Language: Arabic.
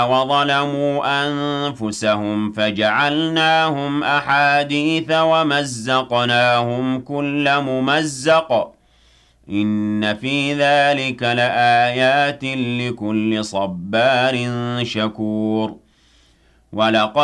وظلموا أنفسهم فجعلناهم أحاديث ومزقناهم كل ممزق إن في ذلك لآيات لكل صبار شكور ولقد